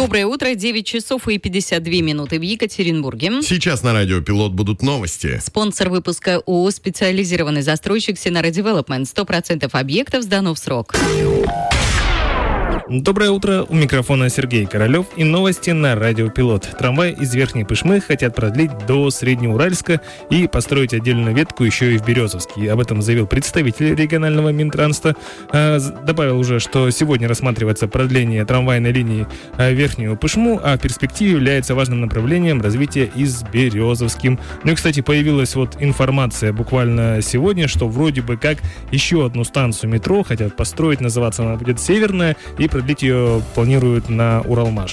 Доброе утро, 9 часов и 52 минуты в Екатеринбурге. Сейчас на радио «Пилот» будут новости. Спонсор выпуска ООО «Специализированный застройщик Sinara Development». 100% объектов сдано в срок. Доброе утро, у микрофона Сергей Королев и новости на радио «Пилот». Трамвай из Верхней Пышмы хотят продлить до Среднеуральска и построить отдельную ветку еще и в Березовске. Об этом заявил представитель регионального Минтранса. Добавил уже, что сегодня рассматривается продление трамвайной линии Верхнюю Пышму, а в перспективе является важным направлением развития и с Березовским. Ну и, кстати, появилась информация буквально сегодня, что вроде бы как еще одну станцию метро хотят построить, называться она будет «Северная», и продлить ее планируют на Уралмаш.